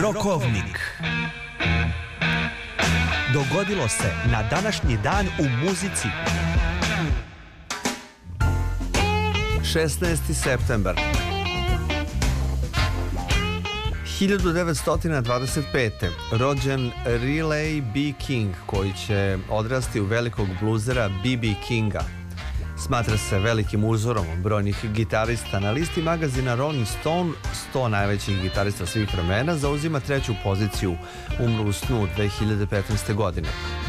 Rokovnik. Dogodilo se na današnji dan u muzici. 16. septembar 1925. rođen Riley B. King, koji će odrasti u velikog bluzera B.B. Kinga. Smatra se velikim uzorom brojnih gitarista. Na listi magazina Rolling Stone 100 najvećih gitarista svih vremena zauzima treću poziciju. Umro u snu 2015. godine.